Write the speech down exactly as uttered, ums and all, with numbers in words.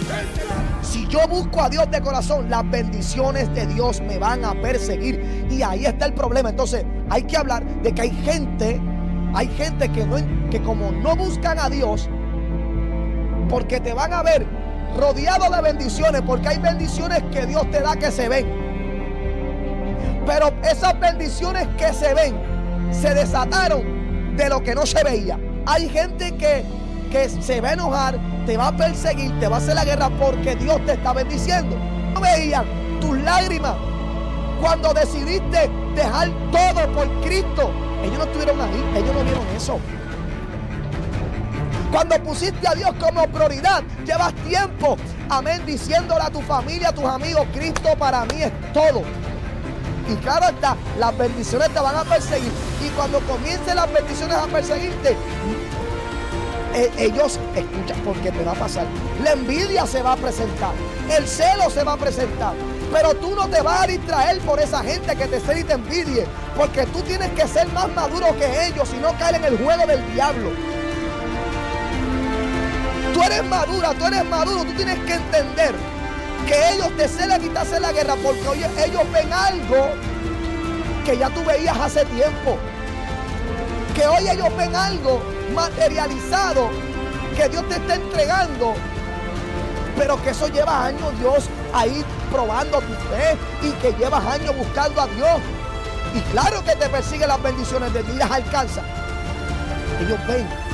Si yo busco a Dios de corazón, las bendiciones de Dios me van a perseguir. Y ahí está el problema. Entonces hay que hablar de que hay gente, hay gente que, no, que como no buscan a Dios, porque te van a ver rodeado de bendiciones, porque hay bendiciones que Dios te da que se ven. Pero esas bendiciones que se ven, se desataron de lo que no se veía. Hay gente que, que se va a enojar, te va a perseguir, te va a hacer la guerra porque Dios te está bendiciendo. No veían tus lágrimas cuando decidiste dejar todo por Cristo. Ellos no estuvieron ahí, ellos no vieron eso. Cuando pusiste a Dios como prioridad, llevas tiempo, amén, diciéndole a tu familia, a tus amigos, Cristo para mí es todo. Y claro está, las bendiciones te van a perseguir. Y cuando comiencen las bendiciones a perseguirte, eh, ellos, escucha, porque te va a pasar. La envidia se va a presentar, el celo se va a presentar. Pero tú no te vas a distraer por esa gente que te cela y te envidie, porque tú tienes que ser más maduro que ellos y no caer en el juego del diablo. Tú eres madura, tú eres maduro, tú tienes que entender que ellos te celan y te hacen la guerra porque oye, ellos ven algo que ya tú veías hace tiempo. Que hoy ellos ven algo materializado que Dios te está entregando, pero que eso lleva años Dios ahí probando tu fe y que llevas años buscando a Dios. Y claro que te persiguen las bendiciones de Dios y las alcanza. Ellos ven